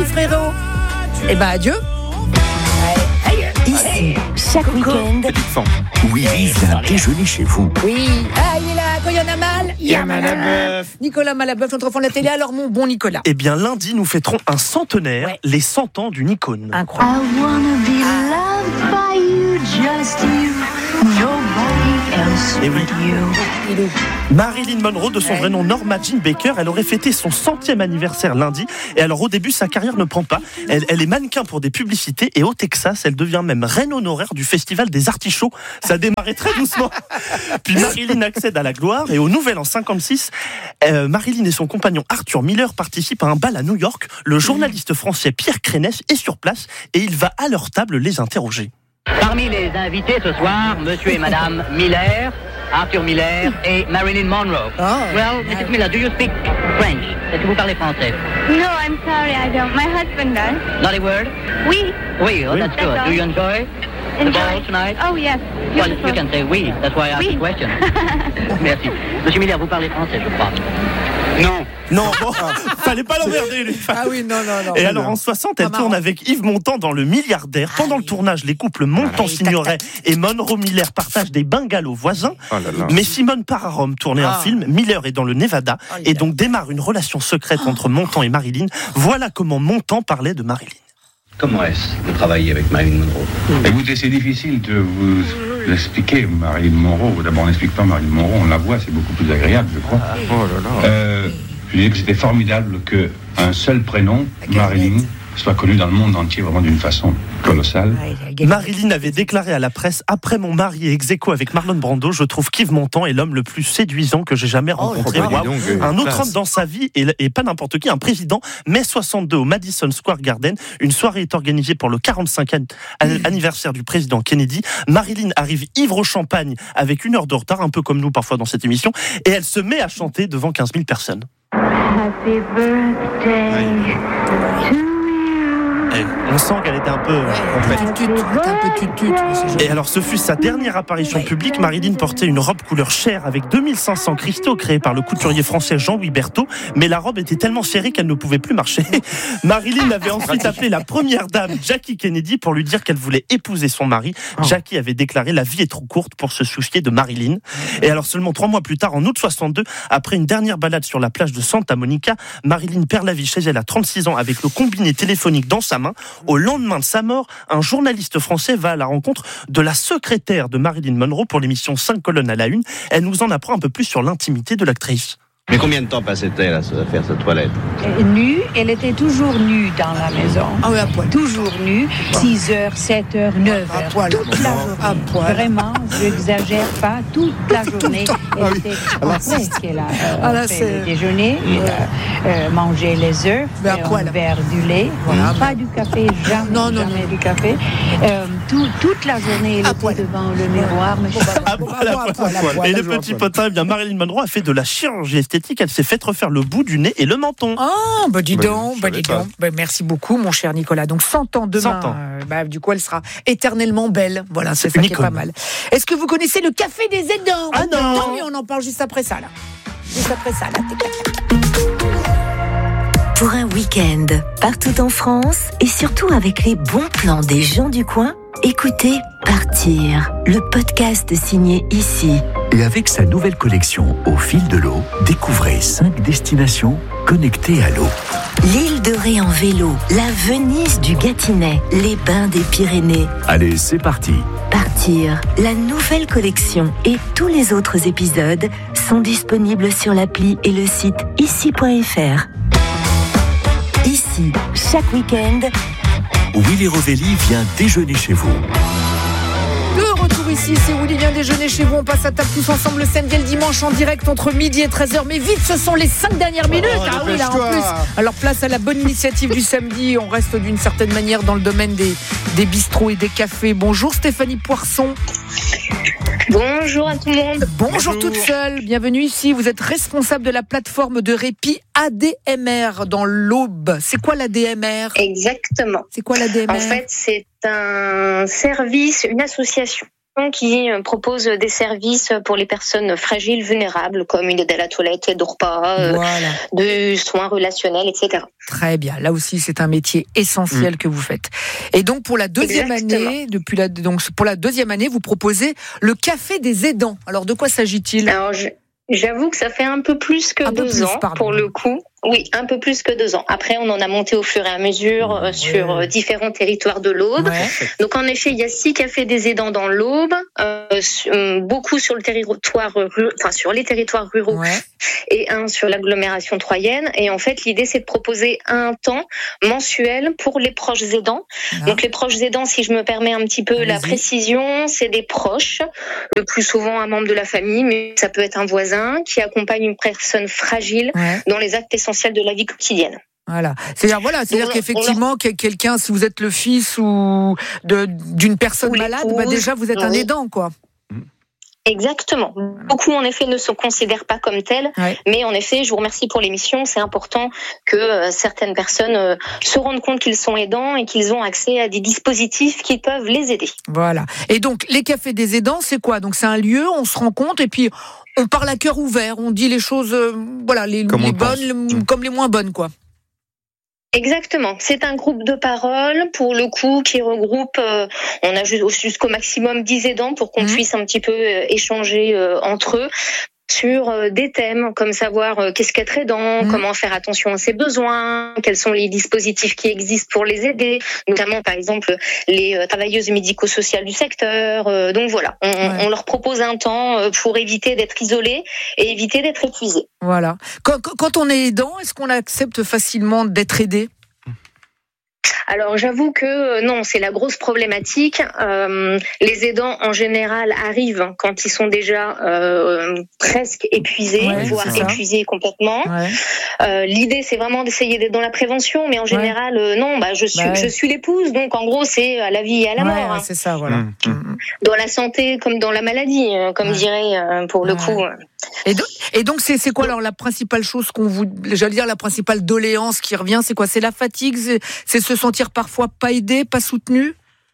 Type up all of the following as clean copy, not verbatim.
frérots. Eh ben, adieu. Ici, chaque week-end, Willy vient déjeuner chez vous. Oui. Ah, il est là. Quand il y en a mal, il y a Malaboeuf. Nicolas Malaboeuf, notre enfant de la télé. Alors, mon bon Nicolas. Eh bien, lundi, nous fêterons un centenaire, Ouais. les 100 ans d'une icône. Incroyable. I wanna be loved by you, just you, nobody else Eh oui. but you. Marilyn Monroe, de son vrai nom Norma Jean Baker, elle aurait fêté son 100e anniversaire lundi. Et alors, au début, sa carrière ne prend pas. Elle est mannequin pour des publicités et au Texas, elle devient même reine honoraire du festival des artichauts. Ça démarrait très doucement. Puis Marilyn accède à la gloire et au Nouvel An 56, Marilyn et son compagnon Arthur Miller participent à un bal à New York. Le journaliste français Pierre Crénès est sur place et il va à leur table les interroger. Parmi les invités ce soir, monsieur et madame Miller, Arthur Miller et Marilyn Monroe. Oh. Well, Mrs. Miller, do you speak French? Est-ce que vous parlez français? No, I'm sorry, I don't. My husband does. Not a word? Oui. Oui, oh, that's good. Do you enjoy the ball tonight? Oh, yes. Well, Beautiful. you can say oui. That's why I asked Oui. the question. Merci. Monsieur Miller, vous parlez français, je crois. Non, bon, fallait pas l'emmerder, lui. Ah oui, non. Et alors en 60, elle Pas marrant. tourne avec Yves Montand dans Le Milliardaire. Pendant le tournage, les couples Montand-Signoret et Monroe-Miller partagent des bungalows voisins. Mais Simone part à Rome tourner un film. Miller est dans le Nevada et donc démarre une relation secrète entre Montand et Marilyn. Voilà comment Montand parlait de Marilyn. Comment est-ce de travailler avec Marilyn Monroe? Écoutez, c'est difficile de vous expliquer Marilyn Monroe. D'abord, on n'explique pas Marilyn Monroe, on la voit, c'est beaucoup plus agréable, je crois. Je disais que c'était formidable qu'un seul prénom, Marilyn, soit connu dans le monde entier vraiment d'une façon colossale. Marilyn avait déclaré à la presse: après mon mari et ex-aequo avec Marlon Brando, je trouve qu'Yves Montand est l'homme le plus séduisant que j'ai jamais rencontré. Waouh. Un autre homme dans sa vie et pas n'importe qui, un président. Mai 62 au Madison Square Garden, une soirée est organisée pour le 45e anniversaire du président Kennedy. Marilyn arrive ivre au champagne avec 1 heure de retard, un peu comme nous parfois dans cette émission, et elle se met à chanter devant 15 000 personnes. Happy birthday to you. On sent qu'elle était un peu Et alors, ce fut sa dernière apparition publique. Marilyn portait une robe couleur chair avec 2500 cristaux créés par le couturier français Jean-Louis Berthaud, mais la robe était tellement serrée qu'elle ne pouvait plus marcher. Marilyn avait ensuite appelé la première dame Jackie Kennedy pour lui dire qu'elle voulait épouser son mari. Jackie avait déclaré: la vie est trop courte pour se soucier de Marilyn. Et alors, seulement 3 mois plus tard, en août 62, après une dernière balade sur la plage de Santa Monica, Marilyn perd la vie chez elle à 36 ans avec le combiné téléphonique dans sa main. Au lendemain de sa mort, un journaliste français va à la rencontre de la secrétaire de Marilyn Monroe pour l'émission 5 colonnes à la une. Elle nous en apprend un peu plus sur l'intimité de l'actrice. Mais combien de temps passait-elle à faire sa toilette? Nue, elle était toujours nue dans la maison. Ah oui, à poil. Toujours nue, 6h, 7h, 9h. À poil. Toute la journée. À poil. Vraiment, je n'exagère pas, toute la journée. Elle était après qu'elle a fait le déjeuner, mangé les œufs, Mais à poil. un verre du lait, Voilà. pas du café, jamais, Non. jamais du café. Toute la journée, elle À était poil. devant le miroir. Mais À poil. Et le petit potin, eh bien, Marilyn Monroe a fait de la chirurgie esthétique. Elle s'est fait refaire le bout du nez et le menton. Ah, bah dis donc. Bah, merci beaucoup, mon cher Nicolas. Donc 100 ans demain. 100 ans. Du coup, elle sera éternellement belle. Voilà, c'est ça qui est pas mal. Est-ce que vous connaissez le café des aidants? Ah non. Tant mieux, on en parle juste après ça, là. Juste après ça, là. T'es Pour un week-end partout en France et surtout avec les bons plans des gens du coin, écoutez Partir, le podcast signé Ici. Et avec sa nouvelle collection Au fil de l'eau, découvrez 5 destinations connectées à l'eau. L'île de Ré en vélo, la Venise du Gâtinais, les bains des Pyrénées. Allez, c'est parti. Partir, la nouvelle collection et tous les autres épisodes sont disponibles sur l'appli et le site ici.fr. Ici, chaque week-end, Willy Rovelli vient déjeuner chez vous. De retour ici, c'est Willy vient déjeuner chez vous. On passe à table tous ensemble le samedi et le dimanche en direct entre midi et 13h. Mais vite, ce sont les 5 dernières minutes. Ah oui, là en plus. Alors place à la bonne initiative du samedi. On reste d'une certaine manière dans le domaine des bistrots et des cafés. Bonjour Stéphanie Poisson. Bonjour à tout le monde. Bonjour toute seule. Bienvenue ici. Vous êtes responsable de la plateforme de répit ADMR dans l'Aube. C'est quoi l'ADMR? Exactement. C'est quoi l'ADMR? En fait, c'est un service, une association qui propose des services pour les personnes fragiles, vulnérables, comme une aide à la toilette, aide au repas, de soins relationnels, etc. Très bien. Là aussi, c'est un métier essentiel que vous faites. Et donc, pour la deuxième année, pour la deuxième année, vous proposez le café des aidants. Alors, de quoi s'agit-il ? Alors, j'avoue que ça fait un peu plus que 2 ans, pour le coup. Oui, un peu plus que 2 ans. Après, on en a monté au fur et à mesure sur différents territoires de l'Aube. Ouais. Donc, en effet, il y a 6 cafés des aidants dans l'Aube, beaucoup sur le territoire, sur les territoires ruraux, et un sur l'agglomération troyenne. Et en fait, l'idée, c'est de proposer un temps mensuel pour les proches aidants. Donc, les proches aidants, si je me permets un petit peu la précision, c'est des proches, le plus souvent un membre de la famille, mais ça peut être un voisin qui accompagne une personne fragile dans les actes essentiels de la vie quotidienne. Voilà. C'est-à-dire qu'effectivement, quelqu'un, si vous êtes le fils ou d'une personne malade, déjà vous êtes un aidant, quoi. Exactement. Beaucoup, en effet, ne se considèrent pas comme tels. Mais en effet, je vous remercie pour l'émission. C'est important que certaines personnes se rendent compte qu'ils sont aidants et qu'ils ont accès à des dispositifs qui peuvent les aider. Voilà. Et donc, les cafés des aidants, c'est quoi ? Donc, c'est un lieu, on se rend compte et puis on parle à cœur ouvert. On dit les choses, les bonnes comme les moins bonnes, quoi. Exactement. C'est un groupe de parole, pour le coup, qui regroupe, on a jusqu'au maximum 10 aidants pour qu'on puisse un petit peu échanger entre eux sur des thèmes comme savoir qu'est-ce qu'être aidant, comment faire attention à ses besoins, quels sont les dispositifs qui existent pour les aider, notamment par exemple les travailleuses médico-sociales du secteur. Donc voilà, on leur propose un temps pour éviter d'être isolés et éviter d'être épuisés. Voilà. Quand on est aidant, est-ce qu'on accepte facilement d'être aidé ? Alors j'avoue que non, c'est la grosse problématique. Les aidants en général arrivent quand ils sont déjà presque épuisés, voire épuisés complètement. L'idée c'est vraiment d'essayer d'être dans la prévention, mais en général non. Je suis l'épouse, donc en gros c'est à la vie et à la mort. C'est ça, voilà. Dans la santé comme dans la maladie, comme dirait pour le coup. Et donc c'est quoi alors la principale chose la principale doléance qui revient, c'est quoi ? C'est la fatigue, c'est se sentir parfois pas aidé, pas soutenu ?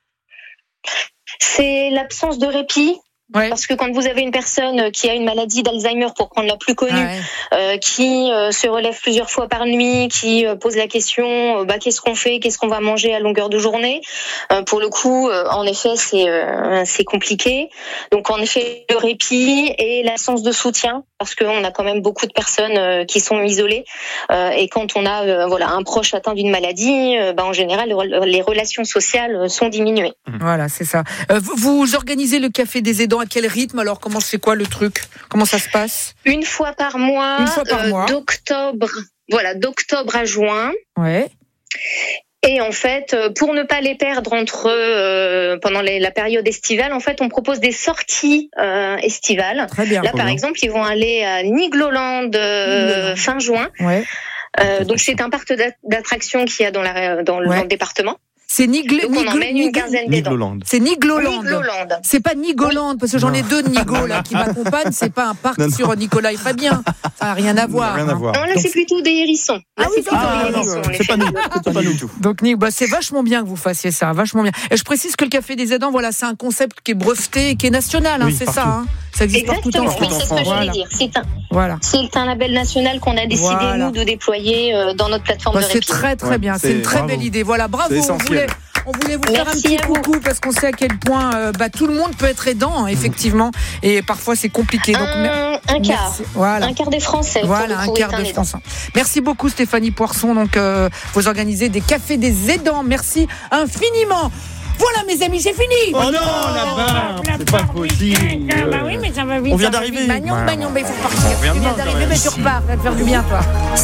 C'est l'absence de répit. Parce que quand vous avez une personne qui a une maladie d'Alzheimer, pour prendre la plus connue, qui se relève plusieurs fois par nuit, qui pose la question qu'est-ce qu'on fait, qu'est-ce qu'on va manger à longueur de journée, pour le coup, en effet, c'est compliqué. Donc, en effet, le répit et l'absence de soutien, parce qu'on a quand même beaucoup de personnes qui sont isolées. Et quand on a un proche atteint d'une maladie, en général, les relations sociales sont diminuées. Voilà, c'est ça. Vous organisez le café des aidants à quel rythme alors ? C'est quoi le truc ? Comment ça se passe ? Une fois par mois. D'octobre à juin. Ouais. Et en fait, pour ne pas les perdre pendant la période estivale, en fait, on propose des sorties estivales. Très bien. Là, par exemple, ils vont aller à Nigloland fin juin. Donc, c'est un parc d'attractions qu'il y a dans le département. C'est on emmène une quinzaine d'aidants. C'est Nigloland. C'est pas Nigoland, parce que j'en ai 2 de Nigo là, qui m'accompagnent. C'est pas un parc sur Nicolas et Fabien. Ça n'a rien à voir. Non, là, c'est plutôt des hérissons. C'est pas nous du tout. Donc, c'est vachement bien que vous fassiez ça, vachement bien. Et je précise que le café des aidants, c'est un concept qui est breveté et qui est national, c'est ça. Ça existe partout en France. C'est ce que j'allais dire. C'est un label national qu'on a décidé, nous, de déployer dans notre plateforme de répit. C'est très, très bien. C'est une très belle idée. Voilà, bravo. On voulait vous faire un petit coucou parce qu'on sait à quel point tout le monde peut être aidant, effectivement. Et parfois, c'est compliqué. Donc, un quart. Voilà. Un quart des Français. Voilà, un quart des Français. Merci beaucoup, Stéphanie Poisson. Donc, vous organisez des cafés des aidants. Merci infiniment. Voilà, mes amis, c'est fini. Oh non, là-bas, c'est pas possible. Oui, mais ça va vite. On vient d'arriver. Magnon, mais il faut partir. Tu viens d'arriver, mais tu repars. Ça va te faire du bien, toi.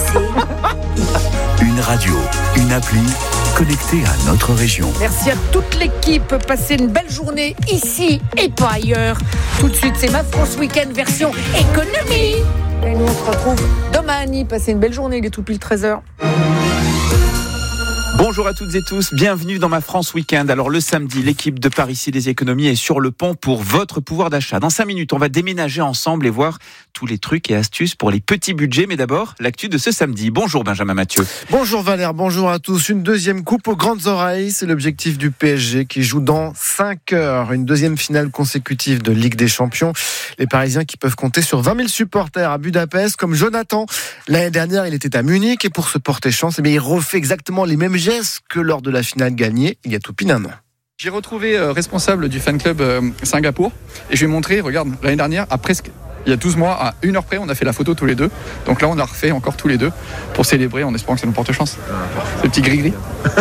Une radio, une appli connectée à notre région. Merci à toute l'équipe. Passez une belle journée ici et pas ailleurs. Tout de suite, c'est Ma France Week-end version économie. Et nous, on se retrouve demain, Annie. Passez une belle journée. Il est tout pile 13h. Bonjour à toutes et tous, bienvenue dans ma France Week-end. Alors le samedi, l'équipe de Parisis des économies est sur le pont pour votre pouvoir d'achat. Dans 5 minutes, on va déménager ensemble et voir tous les trucs et astuces pour les petits budgets. Mais d'abord, l'actu de ce samedi. Bonjour Benjamin Mathieu. Bonjour Valère, bonjour à tous. Une deuxième coupe aux grandes oreilles, c'est l'objectif du PSG qui joue dans 5 heures. Une deuxième finale consécutive de Ligue des Champions. Les Parisiens qui peuvent compter sur 20 000 supporters à Budapest, comme Jonathan. L'année dernière, il était à Munich et pour se porter chance, il refait exactement les mêmes gestes que lors de la finale gagnée il y a tout pile un an. J'ai retrouvé responsable du fan club Singapour et je lui ai montré, regarde, l'année dernière, il y a 12 mois, à 1 heure près, on a fait la photo tous les deux. Donc là, on l'a refait encore tous les deux pour célébrer en espérant que ça nous porte chance. C'est le petit gris-gris.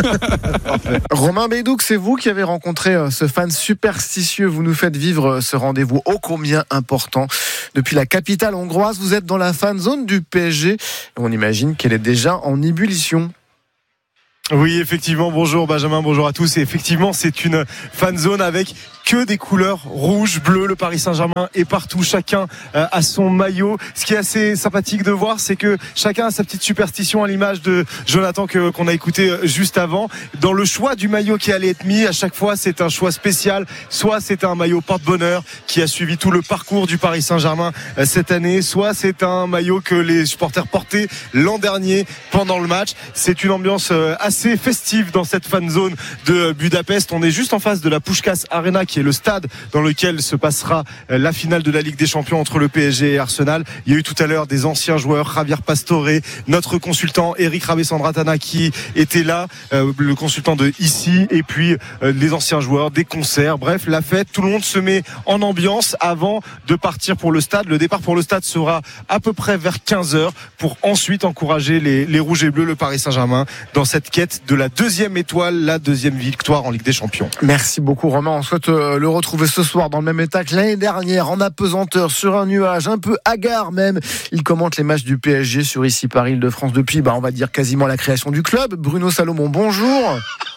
Romain Beydouk, c'est vous qui avez rencontré ce fan superstitieux. Vous nous faites vivre ce rendez-vous ô combien important. Depuis la capitale hongroise, vous êtes dans la fan zone du PSG. On imagine qu'elle est déjà en ébullition. Oui, effectivement, bonjour Benjamin, bonjour à tous. Et effectivement, c'est une fan zone avec que des couleurs rouge, bleu. Le Paris Saint-Germain est partout, chacun a son maillot. Ce qui est assez sympathique de voir, c'est que chacun a sa petite superstition, à l'image de Jonathan qu'on a écouté juste avant. Dans le choix du maillot qui allait être mis, à chaque fois c'est un choix spécial. Soit c'est un maillot porte-bonheur qui a suivi tout le parcours du Paris Saint-Germain cette année, soit c'est un maillot que les supporters portaient l'an dernier pendant le match. C'est une ambiance assez festive dans cette fan zone de Budapest. On est juste en face de la Puskás Arena, qui est le stade dans lequel se passera la finale de la Ligue des Champions entre le PSG et Arsenal. Il y a eu tout à l'heure des anciens joueurs, Javier Pastore, notre consultant Eric Rabessandratana qui était là, le consultant de ici, et puis les anciens joueurs, des concerts, bref, la fête. Tout le monde se met en ambiance avant de partir pour le stade. Le départ pour le stade sera à peu près vers 15h pour ensuite encourager les rouges et bleus, le Paris Saint-Germain, dans cette quête de la deuxième étoile, la deuxième victoire en Ligue des Champions. Merci beaucoup Romain. On souhaite le retrouver ce soir dans le même état que l'année dernière, en apesanteur, sur un nuage, un peu hagard même. Il commente les matchs du PSG sur Ici Paris Île-de-France depuis, on va dire quasiment la création du club. Bruno Salomon, bonjour.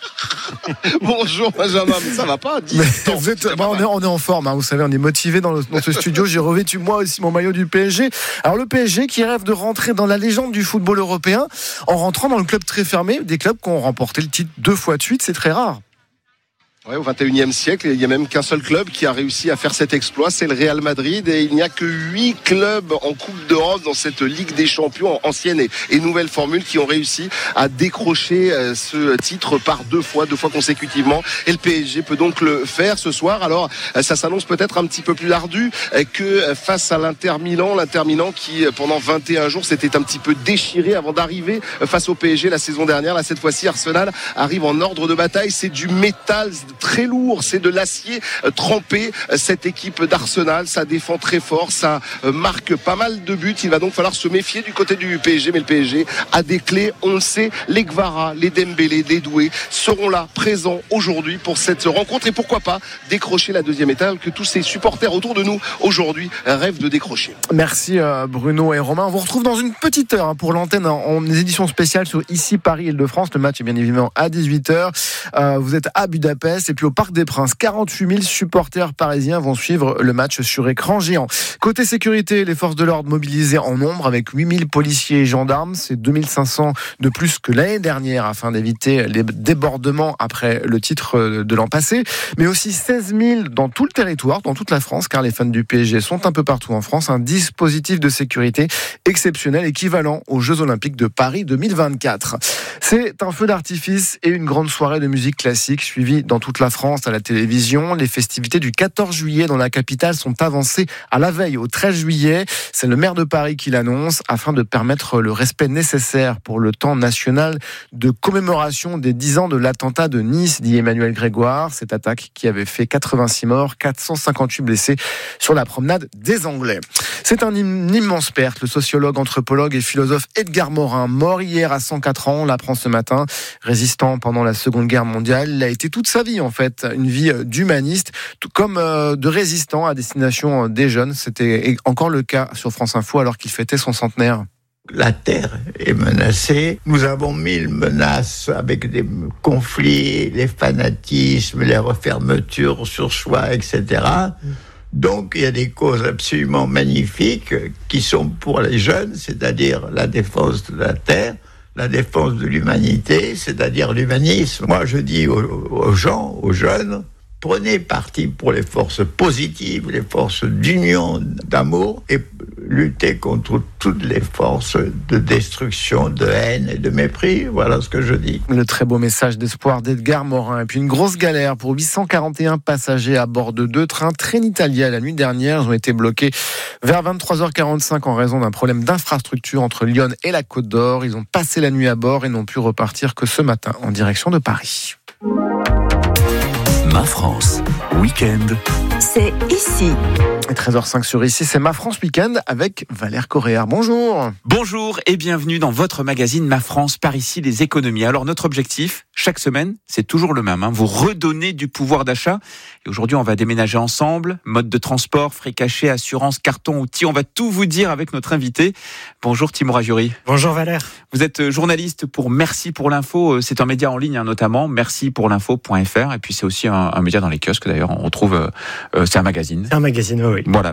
Bonjour Benjamin, mais ça va pas. On est en forme, vous savez, on est motivé dans ce studio. J'ai revêtu moi aussi mon maillot du PSG. Alors le PSG qui rêve de rentrer dans la légende du football européen en rentrant dans le club très fermé, des clubs qui ont remporté le titre 2 fois de suite, c'est très rare. Ouais, au 21e siècle, il n'y a même qu'un seul club qui a réussi à faire cet exploit, c'est le Real Madrid, et il n'y a que 8 clubs en Coupe d'Europe dans cette Ligue des Champions, ancienne et nouvelle formule, qui ont réussi à décrocher ce titre par 2 fois consécutivement, et le PSG peut donc le faire ce soir. Alors ça s'annonce peut-être un petit peu plus ardu que face à l'Inter Milan qui pendant 21 jours s'était un petit peu déchiré avant d'arriver face au PSG la saison dernière. Là, cette fois-ci, Arsenal arrive en ordre de bataille, c'est du métal très lourd, c'est de l'acier trempé. Cette équipe d'Arsenal, ça défend très fort, ça marque pas mal de buts. Il va donc falloir se méfier du côté du PSG, mais le PSG a des clés, on le sait. Les Gvara, les Dembélé, les Doué seront là, présents aujourd'hui pour cette rencontre, et pourquoi pas décrocher la deuxième étoile que tous ces supporters autour de nous aujourd'hui rêvent de décrocher. Merci Bruno et Romain. On vous retrouve dans une petite heure pour l'antenne en édition spéciale sur Ici Paris Île-de-France. Le match est bien évidemment à 18h. Vous êtes à Budapest. Et puis au Parc des Princes, 48 000 supporters parisiens vont suivre le match sur écran géant. Côté sécurité, les forces de l'ordre mobilisées en nombre avec 8 000 policiers et gendarmes. C'est 2 500 de plus que l'année dernière afin d'éviter les débordements après le titre de l'an passé. Mais aussi 16 000 dans tout le territoire, dans toute la France, car les fans du PSG sont un peu partout en France. Un dispositif de sécurité exceptionnel, équivalent aux Jeux Olympiques de Paris 2024. C'est un feu d'artifice et une grande soirée de musique classique suivie dans toute la France à la télévision. Les festivités du 14 juillet dans la capitale sont avancées à la veille, au 13 juillet. C'est le maire de Paris qui l'annonce afin de permettre le respect nécessaire pour le temps national de commémoration des 10 ans de l'attentat de Nice, dit Emmanuel Grégoire. Cette attaque qui avait fait 86 morts, 458 blessés sur la promenade des Anglais. C'est une immense perte. Le sociologue, anthropologue et philosophe Edgar Morin, mort hier à 104 ans, on l'apprend ce matin. Résistant pendant la Seconde Guerre mondiale, il a été toute sa vie en fait, une vie d'humaniste, tout comme de résistant à destination des jeunes. C'était encore le cas sur France Info alors qu'il fêtait son centenaire. La terre est menacée. Nous avons 1000 menaces avec des conflits, les fanatismes, les refermetures sur soi, etc. Donc, il y a des causes absolument magnifiques qui sont pour les jeunes, c'est-à-dire la défense de la terre, la défense de l'humanité, c'est-à-dire l'humanisme. Moi, je dis aux gens, aux jeunes, prenez parti pour les forces positives, les forces d'union, d'amour, et luttez contre toutes les forces de destruction, de haine et de mépris. Voilà ce que je dis. Le très beau message d'espoir d'Edgar Morin. Et puis une grosse galère pour 841 passagers à bord de 2 trains Trenitalia la nuit dernière. Ils ont été bloqués vers 23h45 en raison d'un problème d'infrastructure entre Lyon et la Côte d'Or. Ils ont passé la nuit à bord et n'ont pu repartir que ce matin en direction de Paris. Ma France, week-end. C'est ici. 13h05 sur ici, c'est Ma France Week-end avec Valère Correa. Bonjour. Bonjour et bienvenue dans votre magazine Ma France par ici les économies. Alors notre objectif, chaque semaine, c'est toujours le même, vous redonner du pouvoir d'achat. Et aujourd'hui, on va déménager ensemble, mode de transport, frais cachés, assurance, carton, outils. On va tout vous dire avec notre invité. Bonjour Timur Ajuri. Bonjour Valère. Vous êtes journaliste pour Merci pour l'info. C'est un média en ligne notamment, mercipourlinfo.fr. Et puis c'est aussi un média dans les kiosques d'ailleurs. On retrouve, c'est un magazine. C'est un magazine, oui. Voilà.